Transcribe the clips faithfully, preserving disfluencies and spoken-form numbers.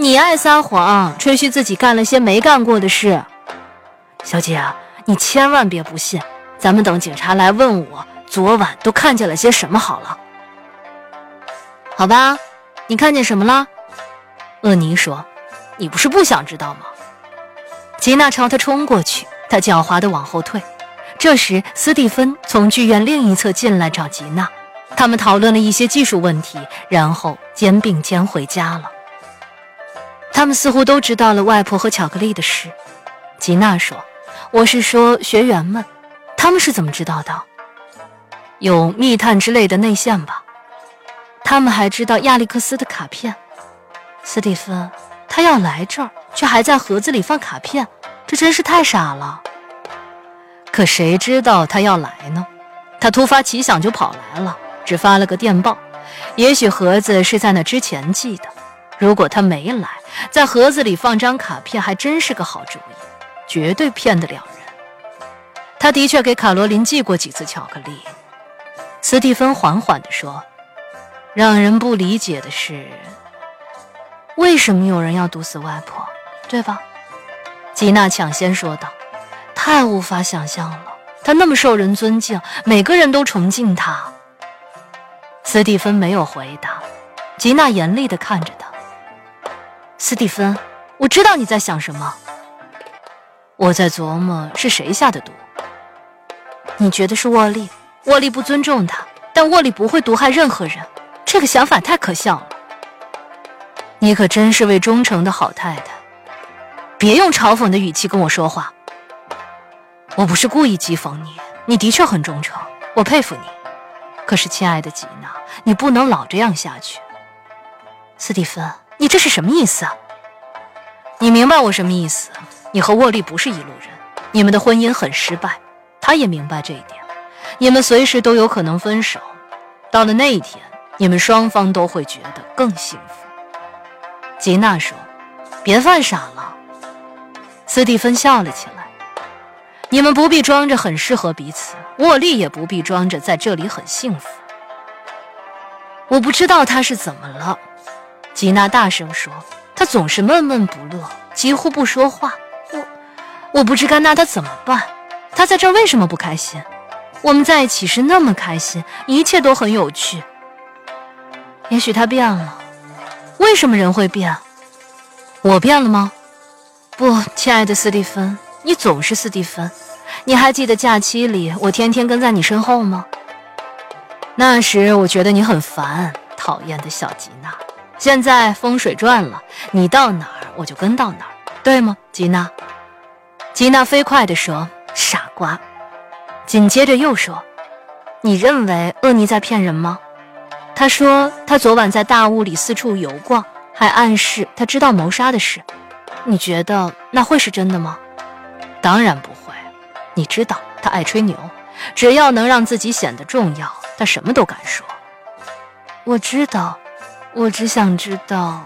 你爱撒谎，吹嘘自己干了些没干过的事。小姐，你千万别不信，咱们等警察来问我昨晚都看见了些什么好了。好吧，你看见什么了？厄尼说，你不是不想知道吗？吉娜朝他冲过去，他狡猾地往后退。这时斯蒂芬从剧院另一侧进来找吉娜，他们讨论了一些技术问题，然后肩并肩回家了。他们似乎都知道了外婆和巧克力的事。吉娜说，我是说学员们，他们是怎么知道的？有密探之类的内线吧。他们还知道亚历克斯的卡片。斯蒂芬，他要来这儿，却还在盒子里放卡片，这真是太傻了。可谁知道他要来呢？他突发奇想就跑来了，只发了个电报。也许盒子是在那之前寄的，如果他没来，在盒子里放张卡片还真是个好主意，绝对骗得了人。他的确给卡罗琳寄过几次巧克力。斯蒂芬缓缓地说，让人不理解的是，为什么有人要毒死外婆，对吧？吉娜抢先说道，太无法想象了，她那么受人尊敬，每个人都崇敬她。斯蒂芬没有回答，吉娜严厉地看着他。斯蒂芬，我知道你在想什么。我在琢磨是谁下的毒。你觉得是沃利？沃利不尊重他，但沃利不会毒害任何人，这个想法太可笑了。你可真是位忠诚的好太太，别用嘲讽的语气跟我说话。我不是故意讥讽你，你的确很忠诚，我佩服你。可是亲爱的吉娜，你不能老这样下去。斯蒂芬，你这是什么意思啊？你明白我什么意思？你和沃利不是一路人，你们的婚姻很失败，他也明白这一点，你们随时都有可能分手，到了那一天，你们双方都会觉得更幸福。吉娜说，别犯傻了。斯蒂芬笑了起来，你们不必装着很适合彼此，沃利也不必装着在这里很幸福。我不知道他是怎么了，吉娜大声说，他总是闷闷不乐，几乎不说话。我我不知该拿他怎么办，他在这儿为什么不开心？我们在一起是那么开心，一切都很有趣。也许他变了。为什么人会变？我变了吗？不，亲爱的斯蒂芬，你总是斯蒂芬。你还记得假期里我天天跟在你身后吗？那时我觉得你很烦，讨厌的小吉娜。现在风水转了，你到哪儿我就跟到哪儿，对吗，吉娜？吉娜飞快地说，傻瓜。紧接着又说，你认为厄尼在骗人吗？他说他昨晚在大屋里四处游逛，还暗示他知道谋杀的事。你觉得那会是真的吗？当然不会。你知道他爱吹牛，只要能让自己显得重要，他什么都敢说。我知道，我只想知道。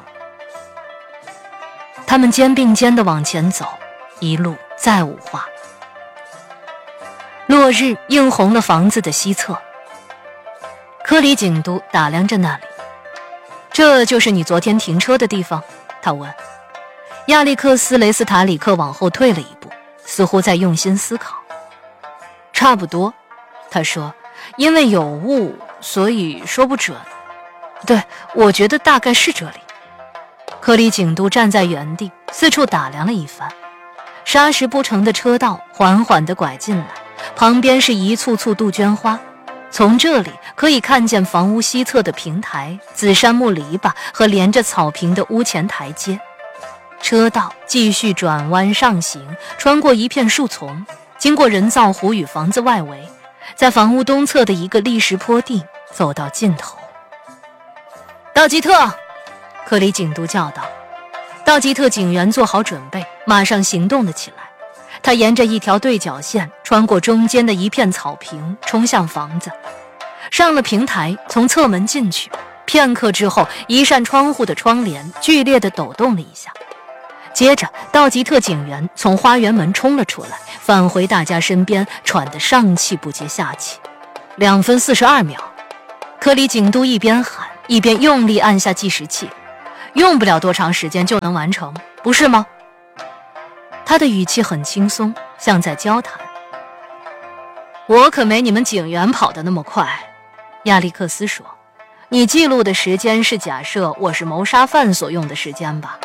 他们肩并肩地往前走，一路再无话。落日映红了房子的西侧，科里警督打量着那里。这就是你昨天停车的地方？他问。亚历克斯·雷斯塔里克往后退了一步，似乎在用心思考。差不多，他说，因为有雾，所以说不准。对，我觉得大概是这里。科里警督站在原地，四处打量了一番。砂石铺成的车道缓缓地拐进来，旁边是一簇簇杜鹃花。从这里可以看见房屋西侧的平台、紫杉木篱笆和连着草坪的屋前台阶。车道继续转弯上行，穿过一片树丛，经过人造湖与房子外围，在房屋东侧的一个砾石坡地走到尽头。道吉特，克里警督叫道。道吉特警员做好准备，马上行动了起来。他沿着一条对角线穿过中间的一片草坪，冲向房子，上了平台，从侧门进去。片刻之后，一扇窗户的窗帘剧烈地抖动了一下。接着道吉特警员从花园门冲了出来，返回大家身边，喘得上气不接下气。两分四十二秒，科里警督一边喊一边用力按下计时器。 用不了多长时间就能完成，不是吗？他的语气很轻松，像在交谈。我可没你们警员跑得那么快，亚历克斯说。你记录的时间是假设我是谋杀犯所用的时间吧？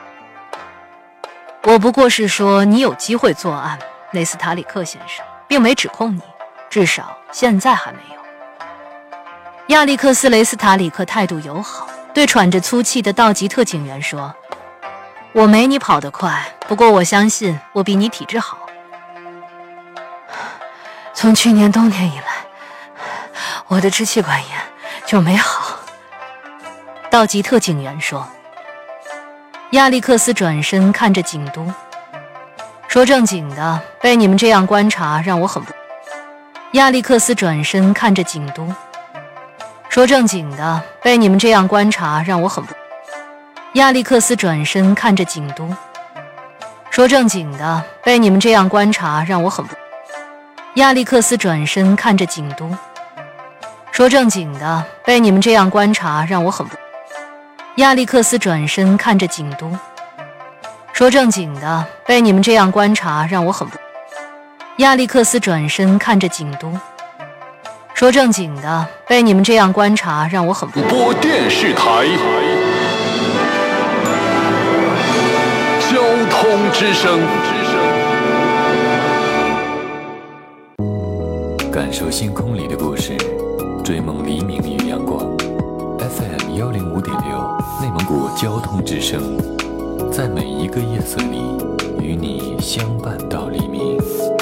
我不过是说你有机会作案，雷斯塔里克先生，并没指控你，至少现在还没有。亚历克斯·雷斯塔里克态度友好，对喘着粗气的道吉特警员说：我没你跑得快，不过我相信我比你体质好。从去年冬天以来，我的支气管炎就没好。道吉特警员说。亚历克斯转身看着警督，说正经的，被你们这样观察让我很不……亚历克斯转身看着警督，说正经的，被你们这样观察让我很不……亚历克斯转身看着警督，说正经的，被你们这样观察让我很不……亚历克斯转身看着警督，说正经的，被你们这样观察让我很不……亚历克斯转身看着警督，说正经的，被你们这样观察让我很不……亚历克斯转身看着警督，说正经的，被你们这样观察让我很不…… 播电视台交通之声， 感受星空里的故事，追梦黎明与阳光。F M 幺零五点六，内蒙古交通之声，在每一个夜色里与你相伴到黎明。